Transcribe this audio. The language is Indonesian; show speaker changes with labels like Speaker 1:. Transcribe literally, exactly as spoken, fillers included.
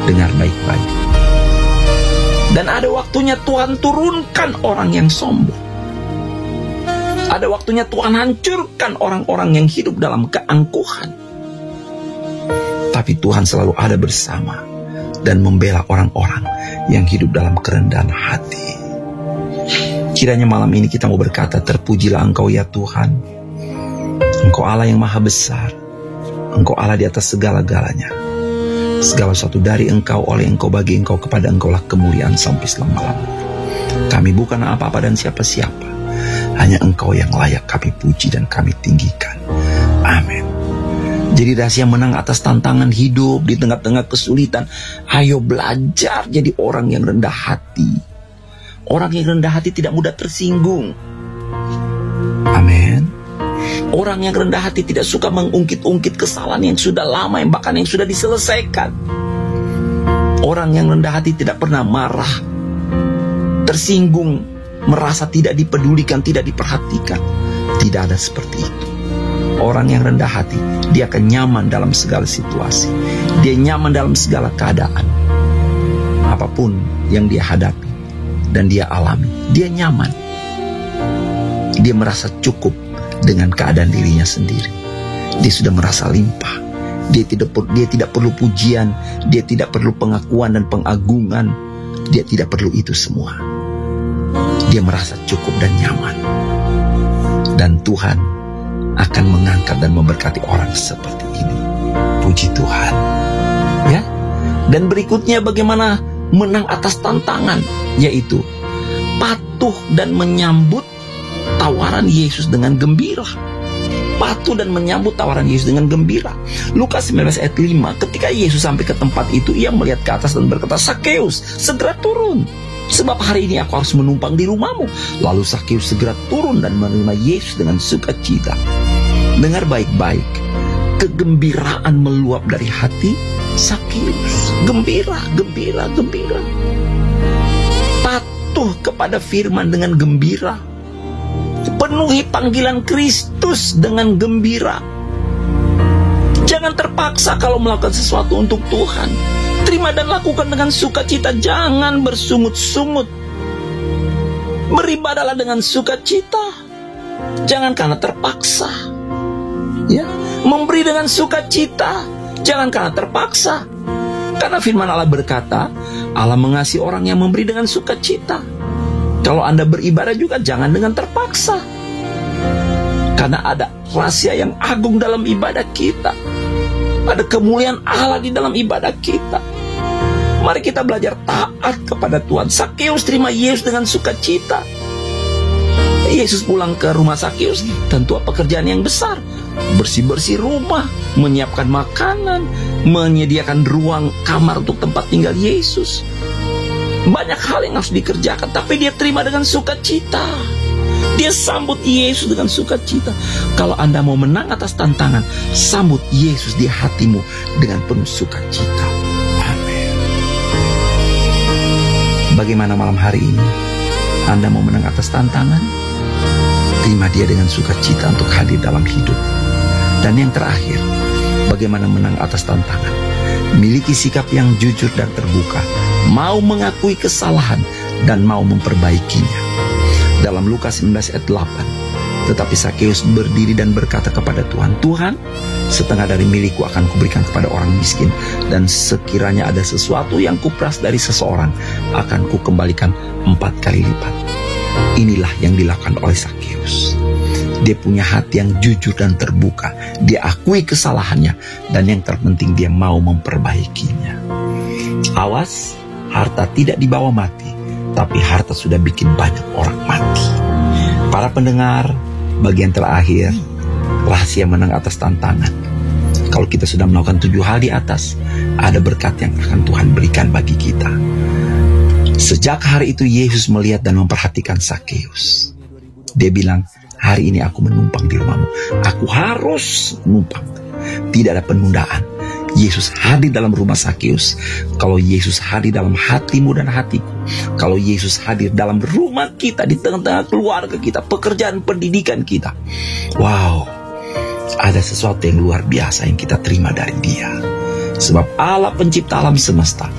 Speaker 1: Dengar baik-baik. Dan ada waktunya Tuhan turunkan orang yang sombong. Ada waktunya Tuhan hancurkan orang-orang yang hidup dalam keangkuhan. Tapi Tuhan selalu ada bersama dan membela orang-orang yang hidup dalam kerendahan hati. Kiranya malam ini kita mau berkata, terpujilah Engkau ya Tuhan. Engkau Allah yang maha besar. Engkau Allah di atas segala-galanya. Segala sesuatu dari Engkau, oleh Engkau, bagi Engkau, kepada Engkau lah kemuliaan sampai selama-lamanya. Kami bukan apa-apa dan siapa-siapa. Hanya Engkau yang layak kami puji dan kami tinggikan. Amin. Jadi rahasia menang atas tantangan hidup di tengah-tengah kesulitan. Ayo belajar jadi orang yang rendah hati. Orang yang rendah hati tidak mudah tersinggung. Amin. Orang yang rendah hati tidak suka mengungkit-ungkit kesalahan yang sudah lama, yang bahkan yang sudah diselesaikan. Orang yang rendah hati tidak pernah marah, tersinggung, merasa tidak dipedulikan, tidak diperhatikan. Tidak ada seperti itu. Orang yang rendah hati, dia akan nyaman dalam segala situasi. Dia nyaman dalam segala keadaan. Apapun yang dia hadapi dan dia alami, dia nyaman. Dia merasa cukup dengan keadaan dirinya sendiri. Dia sudah merasa limpah. Dia tidak perlu, dia tidak perlu pujian, dia tidak perlu pengakuan dan pengagungan. Dia tidak perlu itu semua. Dia merasa cukup dan nyaman. Dan Tuhan akan mengangkat dan memberkati orang seperti ini. Puji Tuhan. Ya. Dan berikutnya bagaimana menang atas tantangan, yaitu patuh dan menyambut tawaran Yesus dengan gembira. Patuh dan menyambut tawaran Yesus dengan gembira. Lukas sembilan belas ayat lima, ketika Yesus sampai ke tempat itu, ia melihat ke atas dan berkata, Sakeus, segera turun, sebab hari ini aku harus menumpang di rumahmu. Lalu Sakeus segera turun dan menerima Yesus dengan sukacita. Dengar baik-baik, kegembiraan meluap dari hati Sakeus. Gembira, gembira, gembira. Patuh kepada firman dengan gembira. Penuhi panggilan Kristus dengan gembira. Jangan terpaksa kalau melakukan sesuatu untuk Tuhan. Terima dan lakukan dengan sukacita. Jangan bersungut-sungut. Beribadahlah dengan sukacita. Jangan karena terpaksa. Ya, memberi dengan sukacita. Jangan karena terpaksa. Karena firman Allah berkata, Allah mengasihi orang yang memberi dengan sukacita. Kalau Anda beribadah juga jangan dengan terpaksa. Karena ada rahasia yang agung dalam ibadah kita. Ada kemuliaan Allah di dalam ibadah kita. Mari kita belajar taat kepada Tuhan. Sakeus terima Yesus dengan sukacita. Yesus pulang ke rumah Sakeus, tentu pekerjaan yang besar. Bersih-bersih rumah, menyiapkan makanan, menyediakan ruang kamar untuk tempat tinggal Yesus. Banyak hal yang harus dikerjakan, tapi dia terima dengan sukacita. Dia sambut Yesus dengan sukacita. Kalau Anda mau menang atas tantangan, sambut Yesus di hatimu dengan penuh sukacita. Amin. Bagaimana malam hari ini? Anda mau menang atas tantangan? Terima dia dengan sukacita untuk hadir dalam hidup. Dan yang terakhir, bagaimana menang atas tantangan? Miliki sikap yang jujur dan terbuka. Mau mengakui kesalahan dan mau memperbaikinya. Dalam Lukas sembilan belas ayat delapan, tetapi Sakeus berdiri dan berkata kepada Tuhan, Tuhan, setengah dari milikku akan kuberikan kepada orang miskin, dan sekiranya ada sesuatu yang kuperas dari seseorang, akan kukembalikan empat kali lipat. Inilah yang dilakukan oleh Sakeus. Dia punya hati yang jujur dan terbuka. Dia akui kesalahannya, dan yang terpenting dia mau memperbaikinya. Awas, harta tidak dibawa mati, tapi harta sudah bikin banyak orang mati. Para pendengar, bagian terakhir, rahasia menang atas tantangan. Kalau kita sudah melakukan tujuh hal di atas, ada berkat yang akan Tuhan berikan bagi kita. Sejak hari itu Yesus melihat dan memperhatikan Sakeus. Dia bilang, hari ini aku menumpang di rumahmu. Aku harus menumpang. Tidak ada penundaan. Yesus hadir dalam rumah Sakeus. Kalau Yesus hadir dalam hatimu dan hatiku, kalau Yesus hadir dalam rumah kita, di tengah-tengah keluarga kita, pekerjaan pendidikan kita, wow, ada sesuatu yang luar biasa yang kita terima dari Dia. Sebab Allah pencipta alam semesta